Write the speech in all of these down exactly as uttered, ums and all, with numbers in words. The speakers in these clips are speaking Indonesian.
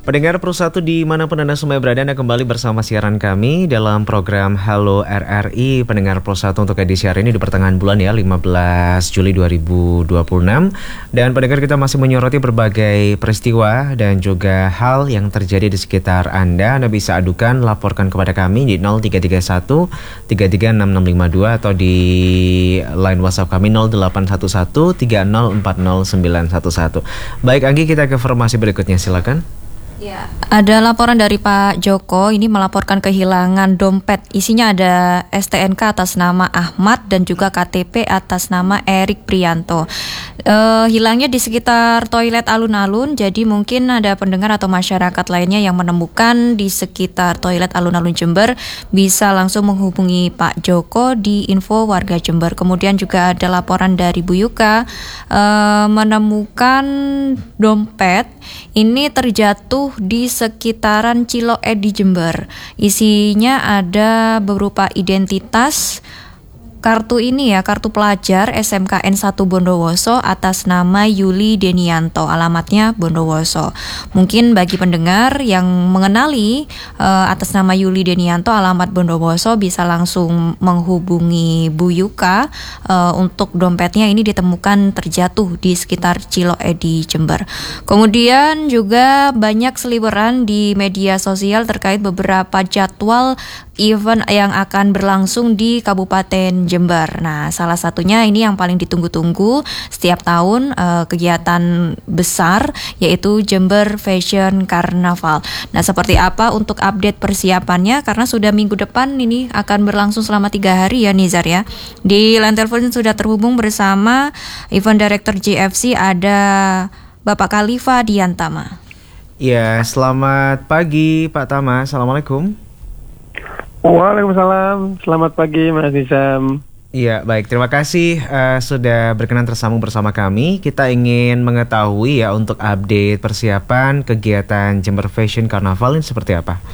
Pendengar Pro satu dimanapun Anda semua berada, Anda kembali bersama siaran kami dalam program Halo R R I. Pendengar Pro satu untuk edisi hari ini di pertengahan bulan ya, lima belas Juli dua ribu dua puluh enam. Dan pendengar, kita masih menyoroti berbagai peristiwa dan juga hal yang terjadi di sekitar Anda. Anda bisa adukan, laporkan kepada kami di nol tiga tiga satu tiga tiga enam enam lima dua atau di line WhatsApp kami nol delapan satu satu tiga nol empat nol sembilan satu satu. Baik Anggi, kita ke informasi berikutnya, silakan. Ya, ada laporan dari Pak Joko, ini melaporkan kehilangan dompet. Isinya ada S T N K atas nama Ahmad dan juga K T P atas nama Erik Prianto. Uh, hilangnya di sekitar toilet alun-alun, jadi mungkin ada pendengar atau masyarakat lainnya yang menemukan di sekitar toilet alun-alun Jember bisa langsung menghubungi Pak Joko di info warga Jember. Kemudian juga ada laporan dari Bu Yuka, uh, menemukan dompet ini terjatuh di sekitaran Cilok Edi Jember. Isinya ada beberapa identitas. Kartu ini ya, kartu pelajar S M K N satu Bondowoso atas nama Yuli Denianto, alamatnya Bondowoso. Mungkin bagi pendengar yang mengenali uh, atas nama Yuli Denianto, alamat Bondowoso, bisa langsung menghubungi Bu Yuka uh, untuk dompetnya ini ditemukan terjatuh di sekitar Cilok Edi Jember. Kemudian juga banyak seliweran di media sosial terkait beberapa jadwal event yang akan berlangsung di Kabupaten Jember. Nah, salah satunya ini yang paling ditunggu-tunggu setiap tahun, eh, kegiatan besar yaitu Jember Fashion Carnaval. Nah, seperti apa untuk update persiapannya? Karena sudah minggu depan ini akan berlangsung selama tiga hari ya Nizar ya. Di line telepon sudah terhubung bersama Event Director J F C, ada Bapak Khalifa Diantama. Ya, selamat pagi Pak Tama. Assalamualaikum. Waalaikumsalam, selamat pagi Mas Nizam. Iya, baik, terima kasih uh, sudah berkenan tersambung bersama kami. Kita ingin mengetahui ya untuk update persiapan kegiatan Jember Fashion Carnaval ini seperti apa?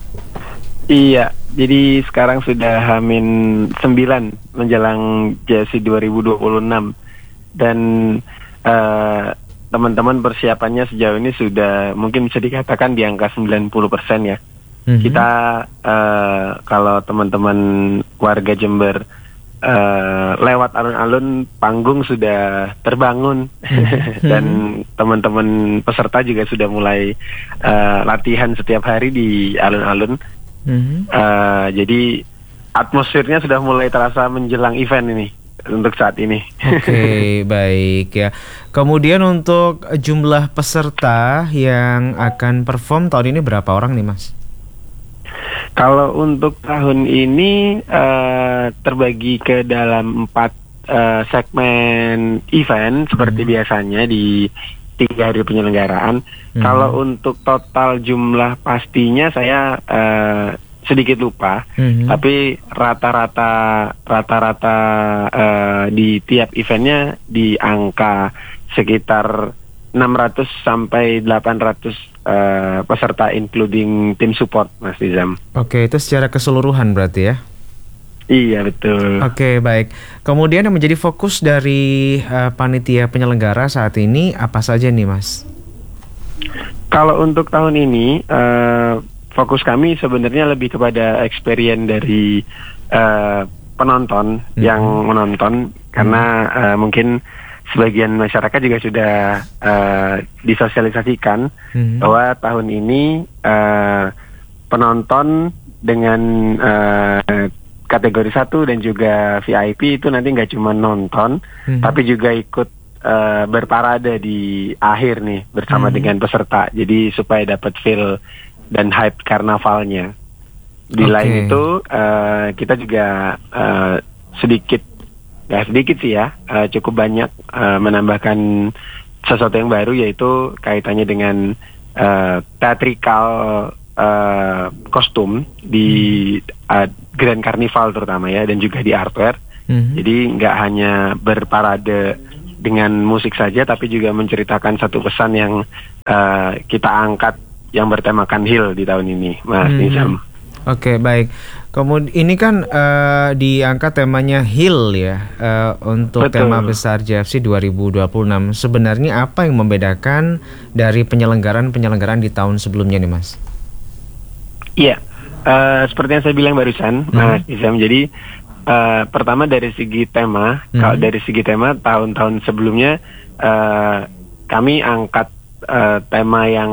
Iya, jadi sekarang sudah Hamin sembilan menjelang J S C dua ribu dua puluh enam. Dan uh, teman-teman persiapannya sejauh ini sudah mungkin bisa dikatakan di angka sembilan puluh persen ya. Mm-hmm. Kita uh, kalau teman-teman warga Jember uh, lewat alun-alun, panggung sudah terbangun. Mm-hmm. Dan teman-teman peserta juga sudah mulai uh, latihan setiap hari di alun-alun. Mm-hmm. uh, Jadi atmosfernya sudah mulai terasa menjelang event ini untuk saat ini. Oke, okay, baik ya. Kemudian untuk jumlah peserta yang akan perform tahun ini berapa orang nih Mas? Kalau untuk tahun ini uh, terbagi ke dalam empat uh, segmen event seperti hmm. biasanya di tiga hari penyelenggaraan. Hmm. Kalau untuk total jumlah pastinya saya uh, sedikit lupa, hmm. tapi rata-rata rata-rata uh, di tiap eventnya di angka sekitar enam ratus sampai delapan ratus uh, peserta including tim support Mas Nizam. Oke, itu secara keseluruhan berarti ya? Iya, betul. Oke, baik. Kemudian yang menjadi fokus dari uh, panitia penyelenggara saat ini apa saja nih Mas? Kalau untuk tahun ini uh, fokus kami sebenarnya lebih kepada experience dari uh, penonton hmm. yang menonton, karena uh, mungkin sebagian masyarakat juga sudah uh, disosialisasikan hmm. bahwa tahun ini uh, penonton dengan uh, kategori satu dan juga V I P itu nanti nggak cuma nonton, hmm. tapi juga ikut uh, berparade di akhir nih bersama hmm. dengan peserta. Jadi supaya dapat feel dan hype karnavalnya. Di okay. lain itu uh, kita juga uh, sedikit Gak sedikit sih ya, uh, cukup banyak uh, menambahkan sesuatu yang baru, yaitu kaitannya dengan uh, theatrical uh, kostum di uh, Grand Carnival terutama ya, dan juga di Artware. Mm-hmm. Jadi nggak hanya berparade dengan musik saja, tapi juga menceritakan satu pesan yang uh, kita angkat yang bertemakan Hill di tahun ini, Mas mm-hmm. Nizam. Oke, baik. Kemudian ini kan uh, diangkat temanya Heal ya, uh, untuk Betul. tema besar J F C dua ribu dua puluh enam. Sebenarnya apa yang membedakan dari penyelenggaraan-penyelenggaraan di tahun sebelumnya nih, Mas? Iya, uh, seperti yang saya bilang barusan, hmm. Mas Izam. Jadi uh, pertama dari segi tema, hmm. kalau dari segi tema tahun-tahun sebelumnya uh, kami angkat uh, tema yang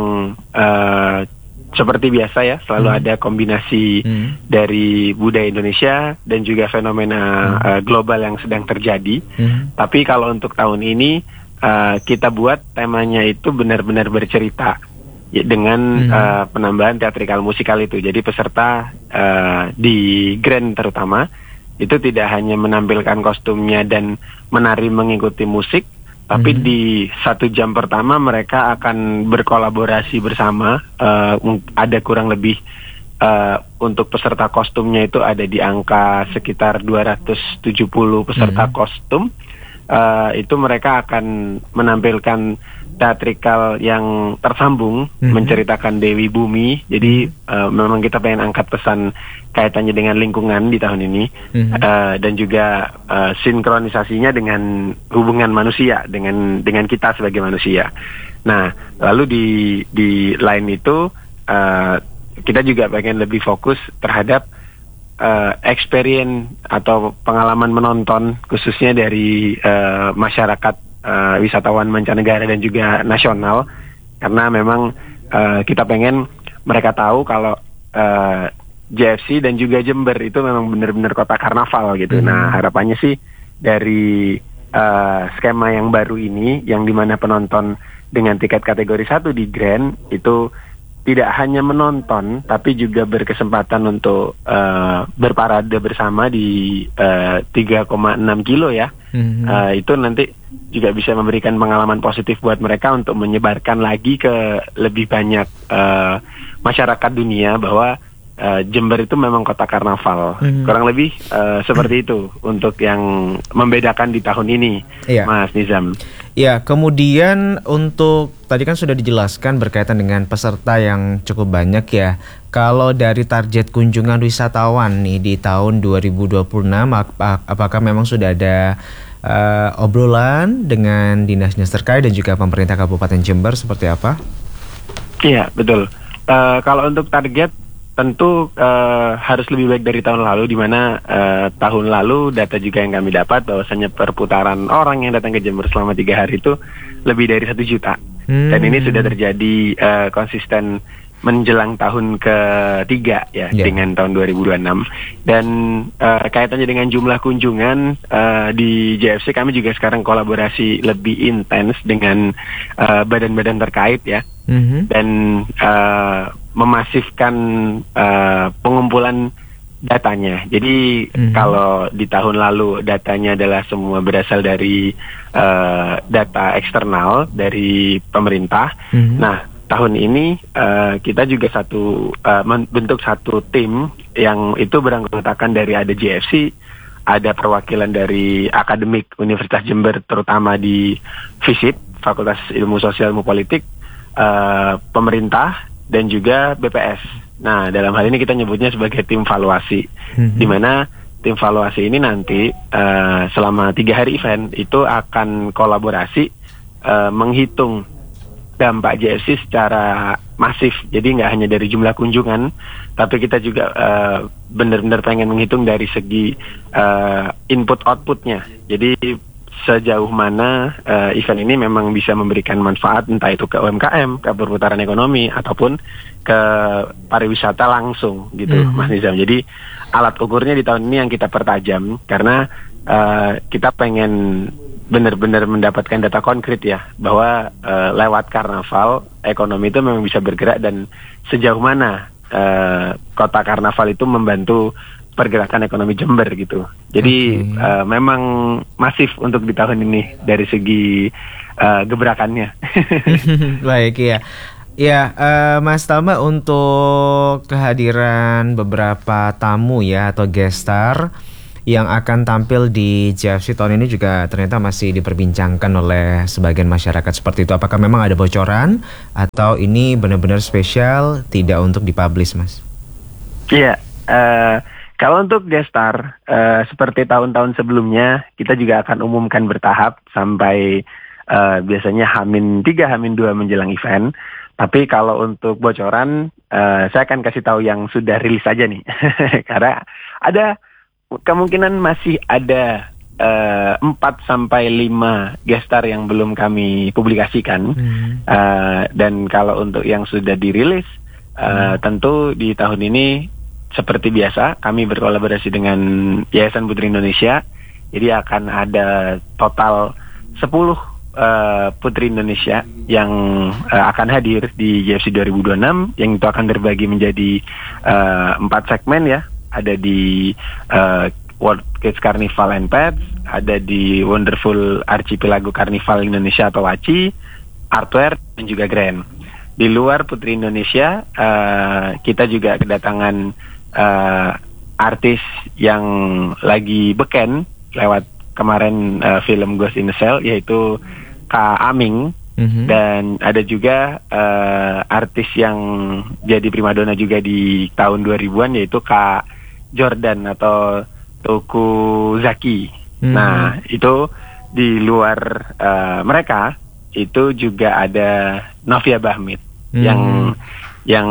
uh, seperti biasa ya, selalu hmm. ada kombinasi hmm. dari budaya Indonesia dan juga fenomena hmm. uh, global yang sedang terjadi. Hmm. Tapi kalau untuk tahun ini uh, kita buat temanya itu benar-benar bercerita ya, dengan hmm. uh, penambahan teatrikal musikal itu. Jadi peserta uh, di Grand terutama itu tidak hanya menampilkan kostumnya dan menari mengikuti musik, tapi mm-hmm. di satu jam pertama mereka akan berkolaborasi bersama. Uh, ada kurang lebih uh, untuk peserta kostumnya itu ada di angka sekitar dua ratus tujuh puluh peserta mm-hmm. kostum. Uh, itu mereka akan menampilkan teatrikal yang tersambung, mm-hmm. menceritakan Dewi Bumi. Jadi uh, memang kita pengen angkat pesan kaitannya dengan lingkungan di tahun ini, mm-hmm. uh, dan juga uh, sinkronisasinya dengan hubungan manusia dengan dengan kita sebagai manusia. Nah, lalu di di lain itu uh, kita juga pengen lebih fokus terhadap uh, experience atau pengalaman menonton khususnya dari uh, masyarakat uh, wisatawan mancanegara dan juga nasional, karena memang uh, kita pengen mereka tahu kalau uh, J F C dan juga Jember itu memang benar-benar kota karnaval gitu. Hmm. Nah, harapannya sih dari uh, skema yang baru ini, yang dimana penonton dengan tiket kategori satu di Grand itu tidak hanya menonton, tapi juga berkesempatan untuk uh, berparade bersama di uh, tiga koma enam kilo ya. Hmm. Uh, itu nanti juga bisa memberikan pengalaman positif buat mereka untuk menyebarkan lagi ke lebih banyak uh, masyarakat dunia bahwa Uh, Jember itu memang kota karnaval. Hmm. Kurang lebih uh, seperti itu untuk yang membedakan di tahun ini, iya. Mas Nizam. Ya, kemudian untuk tadi kan sudah dijelaskan berkaitan dengan peserta yang cukup banyak ya. Kalau dari target kunjungan wisatawan nih di tahun dua ribu dua puluh enam, ap- apakah memang sudah ada uh, obrolan dengan dinas-dinas terkait dan juga pemerintah Kabupaten Jember seperti apa? Iya, betul. Uh, kalau untuk target tentu uh, harus lebih baik dari tahun lalu, di mana uh, tahun lalu data juga yang kami dapat bahwasanya perputaran orang yang datang ke Jember selama tiga hari itu lebih dari satu juta. Hmm. Dan ini sudah terjadi uh, konsisten menjelang tahun ketiga ya, yeah. dengan tahun dua ribu dua puluh enam. Dan uh, kaitannya dengan jumlah kunjungan uh, di J F C, kami juga sekarang kolaborasi lebih intens dengan uh, badan-badan terkait ya. Mm-hmm. Dan uh, memasifkan uh, pengumpulan datanya. Jadi mm-hmm. kalau di tahun lalu datanya adalah semua berasal dari uh, data eksternal dari pemerintah. Mm-hmm. Nah, tahun ini uh, kita juga satu uh, membentuk satu tim yang itu beranggotakan dari ada J F C, ada perwakilan dari akademik Universitas Jember terutama di FISIP, Fakultas Ilmu Sosial Ilmu Politik, uh, pemerintah dan juga B P S. Nah, dalam hal ini kita nyebutnya sebagai tim valuasi, mm-hmm. di mana tim valuasi ini nanti uh, selama tiga hari event itu akan kolaborasi uh, menghitung dampak J F C secara masif. Jadi nggak hanya dari jumlah kunjungan, tapi kita juga uh, benar-benar pengen menghitung dari segi uh, input outputnya. Jadi sejauh mana uh, event ini memang bisa memberikan manfaat, entah itu ke U M K M, ke perputaran ekonomi, ataupun ke pariwisata langsung gitu, mm-hmm. Mas Nizam. Jadi alat ukurnya di tahun ini yang kita pertajam, karena uh, kita pengen benar-benar mendapatkan data konkret ya, bahwa uh, lewat karnaval ekonomi itu memang bisa bergerak, dan sejauh mana uh, kota karnaval itu membantu pergerakan ekonomi Jember gitu. Jadi okay. uh, memang masif untuk di tahun ini dari segi uh, gebrakannya. Baik ya. Ya, uh, Mas Tama, untuk kehadiran beberapa tamu ya atau guest star yang akan tampil di J F C tahun ini juga ternyata masih diperbincangkan oleh sebagian masyarakat seperti itu. Apakah memang ada bocoran atau ini benar-benar spesial tidak untuk dipublish, Mas? Iya, uh, kalau untuk guest star, uh, seperti tahun-tahun sebelumnya, kita juga akan umumkan bertahap sampai uh, biasanya Hamin tiga, Hamin dua menjelang event. Tapi kalau untuk bocoran, uh, saya akan kasih tahu yang sudah rilis aja nih. Karena ada kemungkinan masih ada uh, empat sampai lima guest star yang belum kami publikasikan. Hmm. Uh, dan kalau untuk yang sudah dirilis, uh, hmm. tentu di tahun ini seperti biasa, kami berkolaborasi dengan Yayasan Putri Indonesia. Jadi akan ada total sepuluh uh, Putri Indonesia yang uh, akan hadir di J F C dua ribu dua puluh enam, yang itu akan terbagi menjadi uh, empat segmen ya. Ada di uh, World Kids Carnival and Pets, ada di Wonderful Archipelago Carnival Indonesia atau W A C I, Artware, dan juga Grand. Di luar Putri Indonesia, uh, kita juga kedatangan Uh, artis yang lagi beken lewat kemarin uh, film Ghost in the Shell, yaitu Kak Aming. Mm-hmm. Dan ada juga uh, artis yang jadi primadona juga di tahun dua ribuan, yaitu Kak Jordan atau Tuku Zaki. Mm-hmm. Nah, itu di luar uh, mereka itu juga ada Novia Bahmit. Mm-hmm. yang yang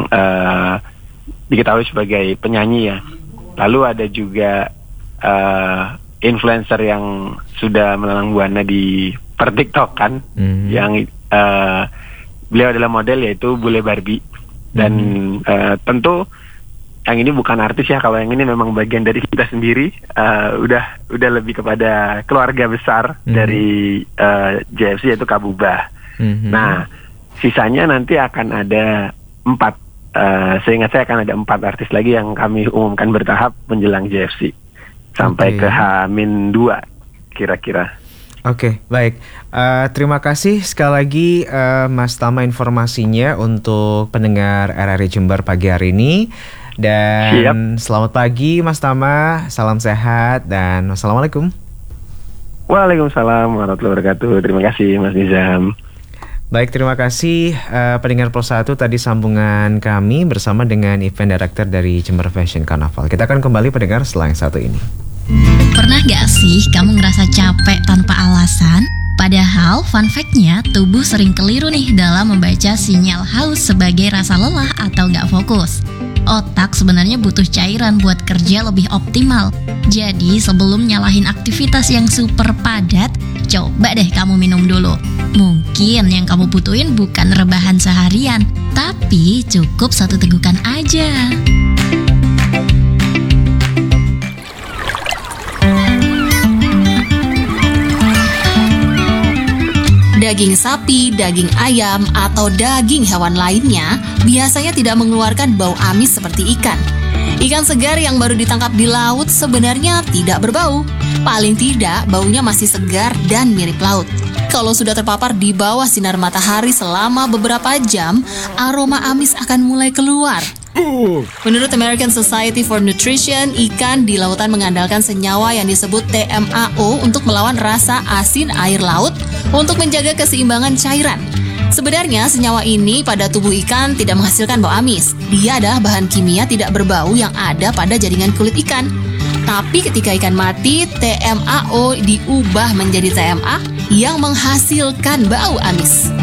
uh, diketahui sebagai penyanyi ya. Lalu ada juga uh, influencer yang sudah melalang buana di per TikTok kan, mm-hmm. yang uh, beliau adalah model, yaitu Bule Barbie. Dan mm-hmm. uh, tentu yang ini bukan artis ya, kalau yang ini memang bagian dari kita sendiri. Uh, udah udah lebih kepada keluarga besar mm-hmm. dari uh, J F C, yaitu Kabubah. Mm-hmm. Nah, sisanya nanti akan ada empat. Uh, seingat saya akan ada empat artis lagi yang kami umumkan bertahap menjelang J F C sampai okay. ke Hamin dua kira-kira. Oke, okay, baik. Uh, terima kasih sekali lagi uh, Mas Tama informasinya untuk pendengar R R I Jember pagi hari ini. Dan Siap. Selamat pagi Mas Tama, salam sehat dan wassalamualaikum. Waalaikumsalam warahmatullahi wabarakatuh. Terima kasih Mas Nizam. Baik, terima kasih uh, pendengar Pro satu, tadi sambungan kami bersama dengan Event Director dari Jember Fashion Carnival. Kita akan kembali pendengar setelah yang satu ini. Pernah gak sih kamu ngerasa capek tanpa alasan? Padahal fun fact-nya, tubuh sering keliru nih dalam membaca sinyal haus sebagai rasa lelah atau gak fokus. Otak sebenarnya butuh cairan buat kerja lebih optimal. Jadi sebelum nyalahin aktivitas yang super padat, coba deh kamu minum dulu. Mungkin yang kamu butuhin bukan rebahan seharian, tapi cukup satu tegukan aja. Daging sapi, daging ayam, atau daging hewan lainnya biasanya tidak mengeluarkan bau amis seperti ikan. Ikan segar yang baru ditangkap di laut sebenarnya tidak berbau. Paling tidak, baunya masih segar dan mirip laut. Kalau sudah terpapar di bawah sinar matahari selama beberapa jam, aroma amis akan mulai keluar. Menurut American Society for Nutrition, ikan di lautan mengandalkan senyawa yang disebut T M A O untuk melawan rasa asin air laut untuk menjaga keseimbangan cairan. Sebenarnya senyawa ini pada tubuh ikan tidak menghasilkan bau amis. Dia adalah bahan kimia tidak berbau yang ada pada jaringan kulit ikan. Tapi ketika ikan mati, T M A O diubah menjadi T M A yang menghasilkan bau amis.